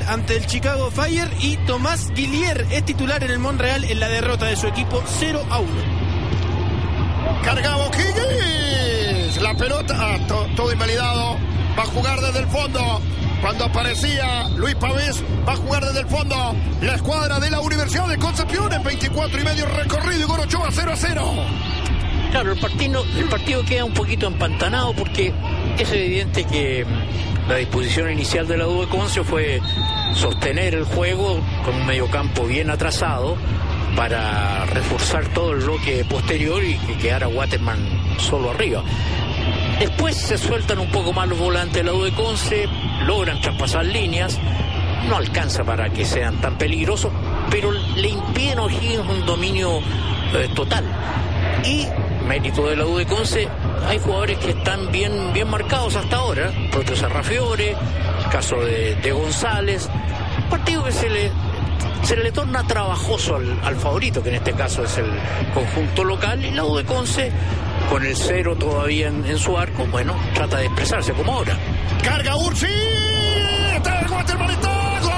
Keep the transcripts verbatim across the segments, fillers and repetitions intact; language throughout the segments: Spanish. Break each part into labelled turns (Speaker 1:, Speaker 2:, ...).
Speaker 1: ante el Chicago Fire y Tomás Guillier es titular en el Montreal en la derrota de su equipo cero a uno.
Speaker 2: Cargaba O'Higgins. La pelota, ah, to, todo invalidado. Va a jugar desde el fondo. Cuando aparecía Luis Pavés, va a jugar desde el fondo la escuadra de la Universidad de Concepción en veinticuatro y medio recorrido. Igor Ochoa cero a cero.
Speaker 3: Claro, el partido, el partido queda un poquito empantanado porque es evidente que la disposición inicial de la U de Conce fue sostener el juego con un mediocampo bien atrasado para reforzar todo el bloque posterior y que quedara Waterman solo arriba. Después se sueltan un poco más los volantes de la U de Conce, logran traspasar líneas, no alcanza para que sean tan peligrosos, pero le impiden a O'Higgins un dominio eh, total. Y mérito de la U de Conce, hay jugadores que están bien, bien marcados hasta ahora, el propio Sarrafiore, el caso de, de González, un partido que se le se le torna trabajoso al, al favorito, que en este caso es el conjunto local, y la U de Conce, con el cero todavía en, en su arco, bueno, trata de expresarse como ahora.
Speaker 2: Carga Ursi, está el Waterman, está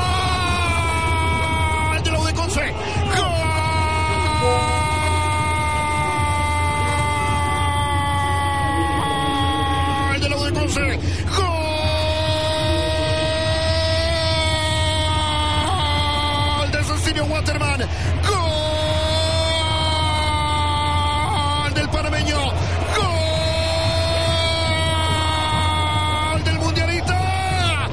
Speaker 2: gol de la U de Conce, gol de la U de Conce, gol de Cecilio Waterman, gol del panameño, gol del mundialista,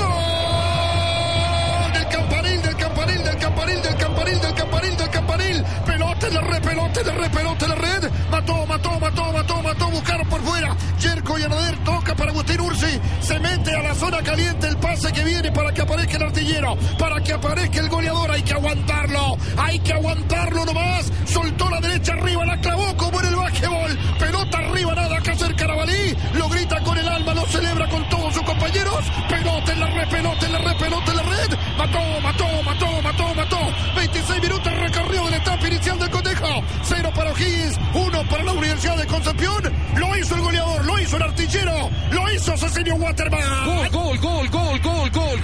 Speaker 2: gol del campanil, del campanil, del campanil, del campanil, del campanil, del campanil, pelote de red, pelote de red, pelote de red, mató, mató, mató, mató, mató, buscaron por fuera, Jerko Yanader toca para Agustín Ursi, se mete a la zona caliente, el pase que viene para que aparezca el artillero, para que aparezca el goleador, hay que aguantarlo, hay que aguantarlo nomás, soltó la derecha arriba, la clavó como en el básquetbol, pelota arriba, nada que hacer Carabalí, lo grita con el alma, lo celebra con todos sus compañeros, pelota en la red, pelota en la red, pelota en la red, mató, mató, mató, mató, mató, veintiséis minutos recorrido de la etapa inicial del cotejo, cero para O'Higgins, uno para la Universidad de Concepción, lo hizo el goleador, lo hizo el artillero, lo hizo Cecilio Waterman.
Speaker 4: Gol, gol, gol, gol, gol, gol,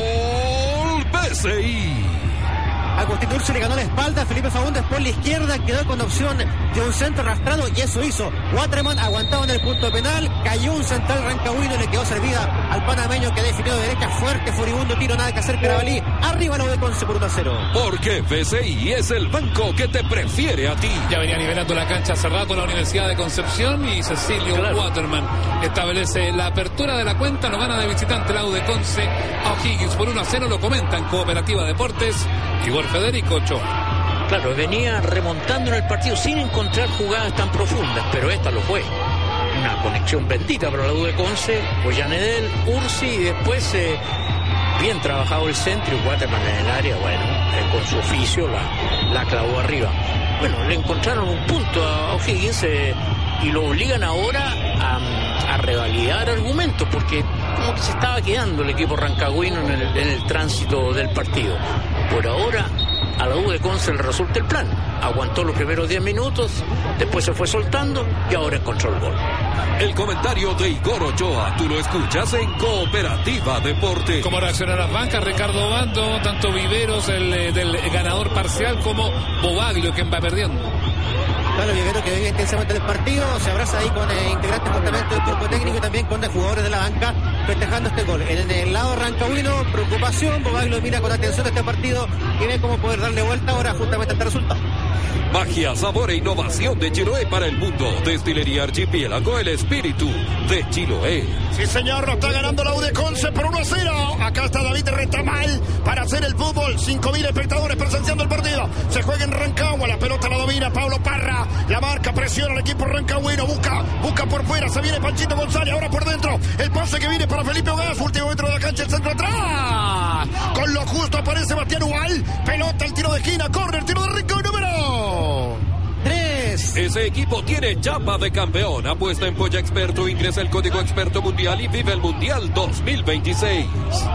Speaker 4: gol, B C I.
Speaker 5: Agustín Ursi le ganó la espalda a Felipe Faúndez por la izquierda, quedó con opción de un centro arrastrado y eso hizo. Waterman aguantado en el punto penal, cayó un central rancagüino y le quedó servida al panameño que definió de derecha fuerte, furibundo tiro, nada que hacer Carabalí. Arriba la U de Conce por uno a cero.
Speaker 4: Porque B C I es el banco que te prefiere a ti.
Speaker 6: Ya venía nivelando la cancha hace rato la Universidad de Concepción y Cecilio claro. Waterman establece la apertura de la cuenta, lo gana de visitante la U de Conce a O'Higgins por uno a cero, lo comentan Cooperativa Deportes, Igor Federico Ochoa.
Speaker 3: Claro, venía remontando en el partido sin encontrar jugadas tan profundas, pero esta lo fue. Una conexión bendita para la U de Conce, Ollanedel, Ursi y después eh, bien trabajado el centro y Waterman en el área, bueno, eh, con su oficio la, la clavó arriba. Bueno, le encontraron un punto a O'Higgins eh, y lo obligan ahora a, a revalidar argumentos porque como que se estaba quedando el equipo rancagüino en el, en el tránsito del partido. Por ahora a la U de Conce le resulta el plan, aguantó los primeros diez minutos, después se fue soltando y ahora encontró el gol.
Speaker 4: El comentario de Igor Ochoa, tú lo escuchas en Cooperativa Deporte.
Speaker 6: ¿Cómo reaccionan las bancas? Ricardo Bando, tanto Viveros, el eh, del ganador parcial, como Bobaglio, quien va perdiendo.
Speaker 5: Claro, Viveros que vive intensamente el partido, se abraza ahí con eh, integrantes justamente del cuerpo técnico y también con jugadores de la banca festejando este gol. En el lado rancagüino, preocupación, Bobaglio mira con atención este partido y ve cómo poder darle vuelta ahora justamente a este resultado.
Speaker 4: Magia, sabor e innovación de Chiloé para el mundo. Destilería Archipiélago, el espíritu de Chiloé.
Speaker 2: Sí, señor, lo está ganando la U de Conce por uno a cero. Acá está David Retamal para hacer el fútbol. cinco mil espectadores presenciando el partido. Se juega en Rancagua, la pelota la domina Pablo Parra. La marca, presiona al equipo rancagüino. Busca, busca por fuera, se viene Panchito González, ahora por dentro. El pase que viene para Felipe Ogaz, último metro de la cancha, el centro atrás. Con lo justo aparece Sebastián Ubal. Pelota, el tiro de esquina, córner, tiro de rico y número
Speaker 5: tres.
Speaker 4: Ese equipo tiene chapa de campeón. Apuesta en Polla Experto, ingresa el código Experto Mundial y vive el Mundial dos mil veintiséis.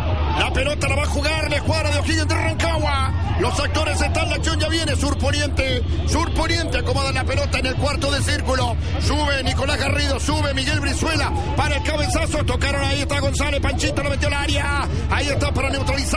Speaker 2: La pelota la va a jugar la escuadra de O'Higgins de Rancagua. Los actores están, la acción ya viene. Surponiente, Surponiente acomoda la pelota en el cuarto de círculo. Sube Nicolás Garrido, sube Miguel Brizuela para el cabezazo. Tocaron, ahí está González, Panchito lo metió al área. Ahí está para neutralizar.